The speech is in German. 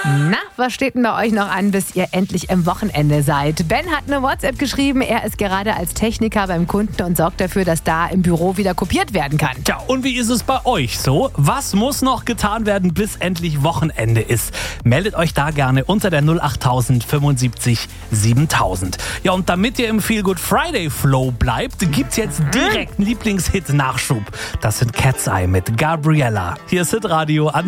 Na, was steht denn bei euch noch an, bis ihr endlich im Wochenende seid? Ben hat eine WhatsApp geschrieben, er ist gerade als Techniker beim Kunden und sorgt dafür, dass da im Büro wieder kopiert werden kann. Tja, und wie ist es bei euch so? Was muss noch getan werden, bis endlich Wochenende ist? Meldet euch da gerne unter der 08000 75 7000. Ja, und damit ihr im Feel Good Friday Flow bleibt, gibt's jetzt direkt einen Lieblingshit-Nachschub. Das sind Cat's Eye mit Gabriella. Hier ist Hitradio an